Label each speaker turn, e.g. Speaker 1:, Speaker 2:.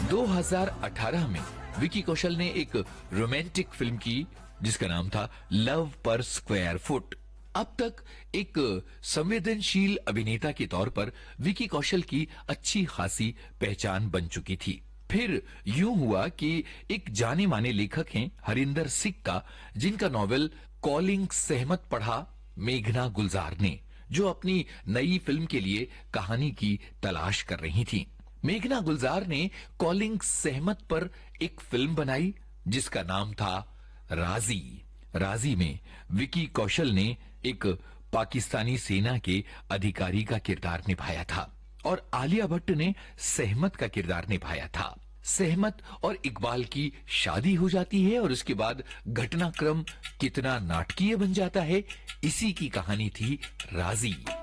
Speaker 1: 2018 में विकी कौशल ने एक रोमांटिक फिल्म की जिसका नाम था लव पर स्क्वायर फुट। अब तक एक संवेदनशील अभिनेता के तौर पर विकी कौशल की अच्छी खासी पहचान बन चुकी थी। फिर यूं हुआ कि एक जाने माने लेखक हैं हरिंदर सिक्का, जिनका नॉवेल कॉलिंग सहमत पढ़ा मेघना गुलजार ने, जो अपनी नई फिल्म के लिए कहानी की तलाश कर रही थी। मेघना गुलजार ने कॉलिंग सहमत पर एक फिल्म बनाई जिसका नाम था राजी। राजी में विकी कौशल ने एक पाकिस्तानी सेना के अधिकारी का किरदार निभाया था और आलिया भट्ट ने सहमत का किरदार निभाया था। सहमत और इकबाल की शादी हो जाती है और उसके बाद घटनाक्रम कितना नाटकीय बन जाता है, इसी की कहानी थी राजी।